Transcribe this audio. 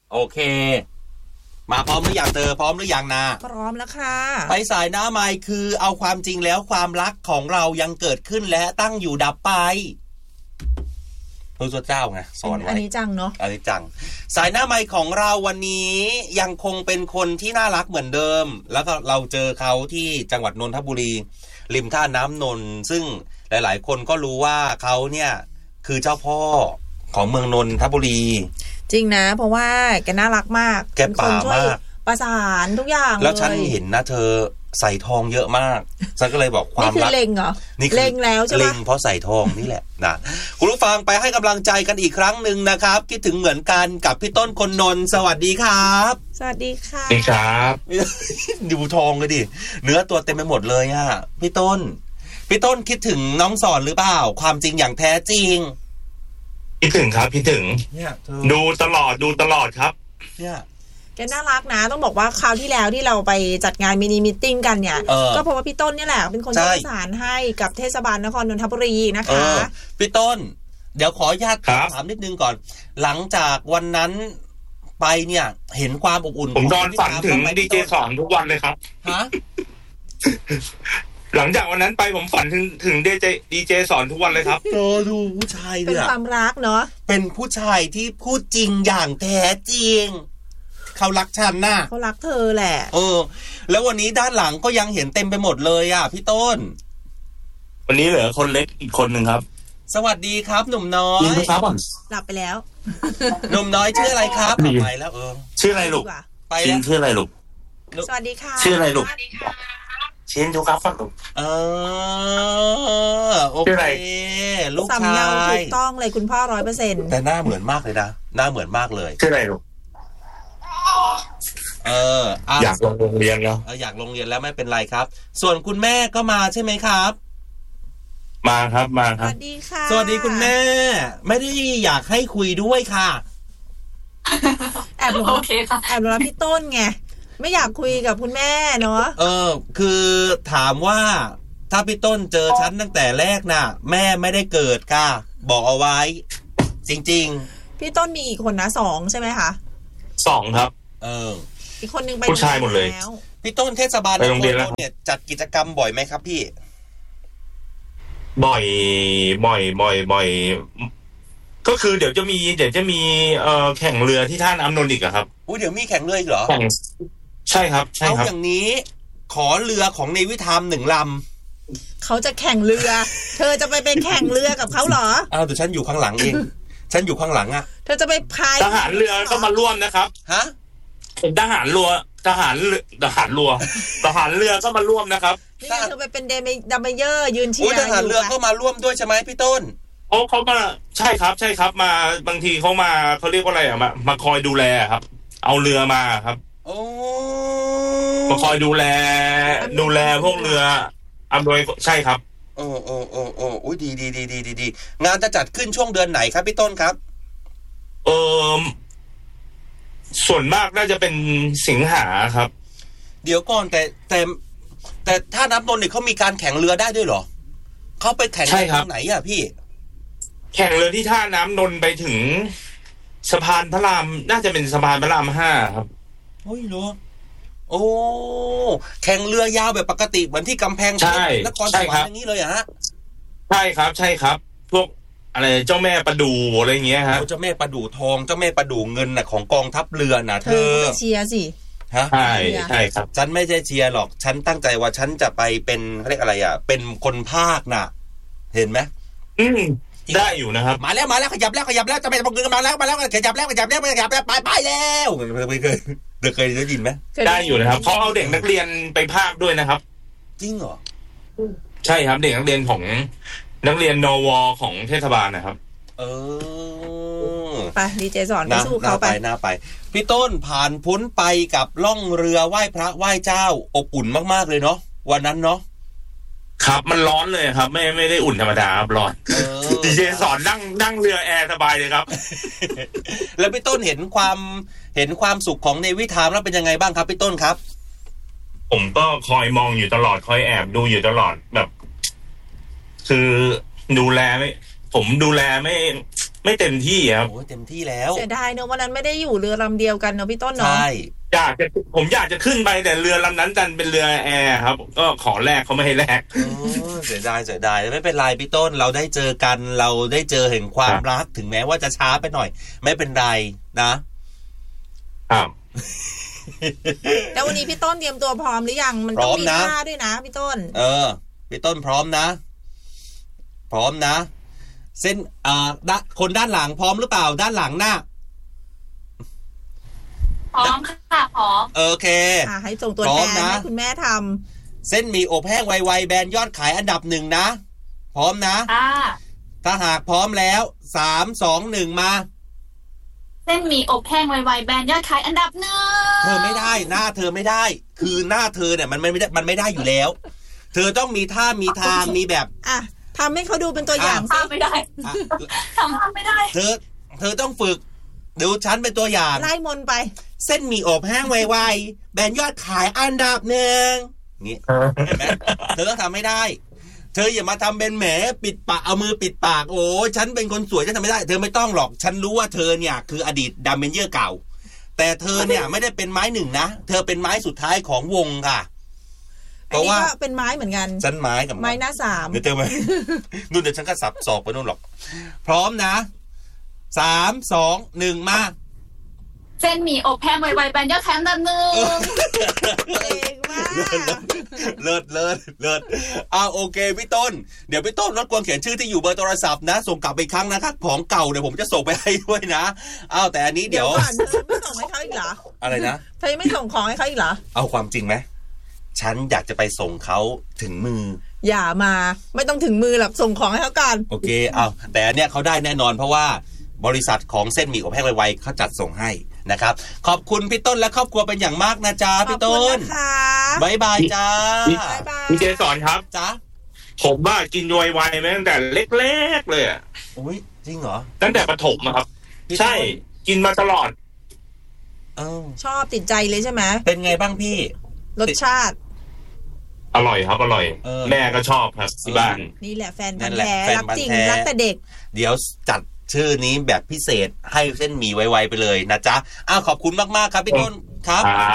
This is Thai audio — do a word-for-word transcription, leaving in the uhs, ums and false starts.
โอเคมาพร้อมหรือยังเธอพร้อมหรือยังนาพร้อมแล้วค่ะไปสายหน้าไมค์คือเอาความจริงแล้วความรักของเรายังเกิดขึ้นและตั้งอยู่ดับไปพระเจ้าไงสอนไว้อันนี้จังเนาะอันนี้จังสายหน้าไมค์ของเราวันนี้ยังคงเป็นคนที่น่ารักเหมือนเดิมแล้วก็เราเจอเขาที่จังหวัดนนทบุรีริมท่าน้ำนนท์ซึ่งหลายๆคนก็รู้ว่าเขาเนี่ยคือเจ้าพ่อของเมืองนนทบุรีจริงนะเพราะว่าแกน่ารักมากแกป่ามากประสานทุกอย่างเลยแล้วฉันเห็นนะเธอใส่ทองเยอะมากฉันก็เลยบอกความรักนี่คือเล็งเหรอนี่เล็งแล้วใช่ไหมเล็งเพราะใส่ทองนี่แหละนะคุณผู้ฟังไปให้กำลังใจกันอีกครั้งหนึ่งนะครับคิดถึงเหมือนกันกับพี่ต้นคนนนท์สวัสดีครับสวัสดีค่ะสวัสดีครับดูทองเลยดิเนื้อตัวเต็มไปหมดเลยอ่ะพี่ต้นพี่ต้นคิดถึงน้องสอนหรือเปล่าความจริงอย่างแท้จริงคิดถึงครับคิดถึงเนี่ยดูตลอดดูตลอดครับเนี่ยแกน่ารักนะต้องบอกว่าคราวที่แล้วที่เราไปจัดงานมินิมีตติ้งกันเนี่ยก็เพราะว่าพี่ต้นนี่แหละเป็นคนประสานให้กับเทศบาลนครนนทบุรีนะคะพี่ต้นเดี๋ยวขออนุญาตถามนิดนึงก่อนหลังจากวันนั้นไปเนี่ยเห็นความอบอุ่นผมนอนฝันถึงดีเจสอนทุกวันเลยครับฮะหลังจากวันนั้นไปผมฝันถึงถึงดีเจดีเจสอนทุกวันเลยครับโอ้ดูผู้ชายเนี่ยเป็นความรักเนาะเป็นผู้ชายที่พูดจริงอย่างแท้จริงเขารักฉันน่ะเขารักเธอแหละเออแล้ววันนี้ด้านหลังก็ยังเห็นเต็มไปหมดเลยอ่ะพี่ต้นวันนี้เหลือคนเล็กอีกคนนึงครับสวัสดีครับหนุ่มน้อยหลับไปแล้วหนุ่มน้อยชื่ออะไรครับไปแล้วเออชื่ออะไรลูกไปแล้วชื่ออะไรลูกสวัสดีค่ะชื่ออะไรลูกชินทุกครับฟังลูกเออโอเคลูกชายสำเนาถูกต้องเลยคุณพ่อ ร้อยเปอร์เซ็นต์แต่หน้าเหมือนมากเลยนะหน้าเหมือนมากเลยชื่ออะไรลูกเอออยากลงโรงเรียนแล้วอยากลงเรียนแล้วไม่เป็นไรครับส่วนคุณแม่ก็มาใช่ไหมครับมาครับมาครับสวัสดีค่ะสวัสดีคุณแม่ไม่ได้อยากให้คุยด้วยค่ะแอบโอเคค่ะแอบรับพี่ต้นไงไม่อยากคุยกับคุณแม่เนาะเออคือถามว่าถ้าพี่ต้นเจอฉันตั้งแต่แรกน่ะแม่ไม่ได้เกิดค่ะบอกเอาไว้จริงๆพี่ต้นมีอีกคนนะสองใช่ไหมคะสองครับเอออีกคนนึงไปผู้ชายหมดเลยพี่ต้นเทศบาลนครนนท์เนี่ยจัดกิจกรรมบ่อยไหมครับพี่บ่อยบ่อยบ่อยบ่อยก็คือเดี๋ยวจะมีเดี๋ยวจะมีเอ่อแข่งเรือที่ท่าน้ำนนท์อีกอะครับอุ้ยเดี๋ยวมีแข่งเรืออีกเหรอใช่ครับใช่ครับเอาอย่างนี้ขอเรือของในวิธามหนึ่งลำเขาจะแข่งเรือเธอจะไปเป็นแข่งเรือกับเขาเหรออ้าวแต่ฉันอยู่ข้างหลังเองฉันอยู่ข้างหลังอะเธอจะไปพายทหารเรือก็มาร่วมนะครับฮะทหารเรือทหารทหารเรือทหารเรือก็มาร่วมนะครับนี่เธอไปเป็นเดมดัมเบเยอร์ยืนเชียร์อยู่ทหารเรือก็มาร่วมด้วยใช่ไหมพี่ต้นโอ้เขามาใช่ครับใช่ครับมาบางทีเขามาเขาเรียกว่าอะไรอะมามาคอยดูแลครับเอาเรือมาครับโอ้มาคอยดูแลดูแลพวกเรืออำนวยใช่ครับโอ้โอ้โอ้โอ้อุ้ยดีดีดีดีดีดีงานจะจัดขึ้นช่วงเดือนไหนครับพี่ต้นครับเออส่วนมากน่าจะเป็นสิงหาครับเดี๋ยวก่อนแต่แต่แต่ถ้านับนนท์เนี่ยเขามีการแข่งเรือได้ด้วยเหรอเขาไปแข่งที่ไหนอ่ะพี่แข่งเรือที่ท่าน้ำนนท์ไปถึงสะพานพระรามน่าจะเป็นสะพานพระรามห้าครับโอ้ยเหรอโอ้แข่งเรือยาวแบบปกติเหมือนที่กำแพงเพชรนครสวรรค์อย่างนี้เลยอะฮะใช่ครับใช่ครับพวกอะไรเจ้าแม่ประดู่อะไรเงี้ยฮะเจ้าแม่ประดู่ทองเจ้าแม่ประดู่เงินน่ะของกองทัพเรือน่ะเธอเชียร์สิฮะใช่ใช่ครับฉันไม่ใช่เชียร์หรอกฉันตั้งใจว่าฉันจะไปเป็นเขาเรียกอะไรอ่ะเป็นคนภาคน่ะเห็นไหมอืมได้อยู่นะครับมาแล้วมาแล้วขยับแล้วขยับแล้วจะไปบอกเงินมาแล้วมาแล้วขยับแล้วขยับแล้วขยับแล้วไปไปแล้วไม่เคยเคยได้ยินไหมได้อยู่นะครับเขาเอาเด็กนักเรียนไปภาคด้วยนะครับจริงเหรอใช่ครับเด็กนักเรียนของนักเรียนนวของเทศบาลนะครับเออไปดีเจสอนไปสู้เขาไปหน้าไปพี่ต้นผ่านพ้นไปกับล่องเรือไหว้พระไหว้เจ้าอบอุ่นมากๆเลยเนาะวันนั้นเนาะครับมันร้อนเลยครับไม่ไม่ได้อุ่นธรรมดาครับร้อนดีเจสอนนั่งนั่งเรือแอร์สบายเลยครับแล้วพี่ต้นเห็นความเห็นความสุขของเนวิทามแล้วเป็นยังไงบ้างครับพี่ต้นครับผมก็คอยมองอยู่ตลอดคอยแอบดูอยู่ตลอดแบบคือดูแลไม่ผมดูแลไม่ไม่เต็มที่ครับโอ้เต็มที่แล้วเสียดายเนอะวันนั้นไม่ได้อยู่เรือลำเดียวกันเนอะพี่ต้นเนาะใช่อยากจะผมอยากจะขึ้นไปแต่เรือลำนั้นดันเป็นเรือแอร์ครับก็ขอแลกเขาไม่ให้แลกเสียดายเสียดายไม่เป็นไรพี่ต้นเราได้เจอกันเราได้เจอเห็นความรักถึงแม้ว่าจะช้าไปหน่อยไม่เป็นไรนะครับแล้ววันนี้พี่ต้นเตรียมตัวพร้อมหรือยังมันต้องมีท่าด้วยนะพี่ต้นเออพี่ต้นพร้อมนะพร้อมนะเส้นอ่าคนด้านหลังพร้อมหรือเปล่าด้านหลังหน้าพร้อมค่ะพร้อมโอเคอ่าให้ส่งตัวแทนให้คุณแม่ทำเส้นหมี่อบแห้งไวๆแบรนด์ยอดขายอันดับหนึ่งนะพร้อมนะถ้าหากพร้อมแล้วสามสองหนึ่งมาเส้นหมี่อบแห้งไวๆแบรนด์ยอดขายอันดับหนึ่งเธอไม่ได้หน้าเธอไม่ได้คือหน้าเธอเนี่ยมันไม่ได้มันไม่ได้อยู่แล้วเธอต้องมีท่ามีทางมีแบบอ่ะทำให้เขาดูเป็นตัวอย่างทำไม่ได้ทำไม่ได้เธอเธอต้องฝึกดูฉันเป็นตัวอย่างไล่มนไปเส้นหมี่อบแห้งไวๆแบรนด์ยอดขายอันดับหนึ่งงี้เห็นไหมเธอต้องทำไม่ได้เธออย่ามาทำเป็นแหมปิดปากเอามือปิดปากโอ้ฉันเป็นคนสวยฉันทำไม่ได้เธอไม่ต้องหรอกฉันรู้ว่าเธอเนี่ยคืออดีตดัมเมนเยอร์เก่าแต่เธอเนี่ยไม่ได้เป็นไม้หนึ่งนะเธอเป็นไม้สุดท้ายของวงค่ะเพราะว่าเป็นไม้เหมือนกันฉันไม้กับไม้หน้าสามเดี๋ยวเธอไหมนู่นเดี๋ยวฉันก็สับสอกไปนู่นหรอกพร้อมนะสามสองหนึ่งมาเส้นหมี่อบแห้งไวๆแบรนด์ยอดขายอันดับหนึ่งเก่งมากเลิศเลิศเลิศอ่าโอเคพี่ต้นเดี๋ยวพี่ต้นรบกวนเขียนชื่อที่อยู่เบอร์โทรศัพท์นะส่งกลับไปครั้งนะครับของเก่าเดี๋ยวผมจะส่งไปให้ด้วยนะอ้าวแต่อันนี้เดี๋ยวไม่ส่งให้เขาอีกเหรออะไรนะเธอไม่ส่งของให้เขาอีกเหรอเอาความจริงไหมฉันอยากจะไปส่งเขาถึงมืออย่ามาไม่ต้องถึงมือหรอกส่งของให้เขาก่อนโอเคเอาแต่อันเนี้ยเขาได้แน่นอนเพราะว่าบริษัทของเส้นหมี่อบแห้งไวๆเขาจัดส่งให้นะครับขอบคุณพี่ต้นและครอบครัวเป็นอย่างมากนะจ๊ะพี่ต้นบายบายจ้าพี่เจสอนครับจ้าผมว่ากินไวๆมาตั้งแต่เล็กๆเลยอ่ะอุ้ยจริงเหรอตั้งแต่ประถมครับใช่กินมาตลอดเออชอบติดใจเลยใช่ไหมเป็นไงบ้างพี่รสชาติอร่อยครับอร่อยแม่ก็ชอบครับที่บ้านนี่แหละแฟนพันธุ์แท้รักจริงรักแต่เด็กเดี๋ยวจัดชื่อนี้แบบพิเศษให้เส้นหมี่ไวๆไปเลยนะจ๊ะอ้าวขอบคุณมากๆครับพี่ต้นครับ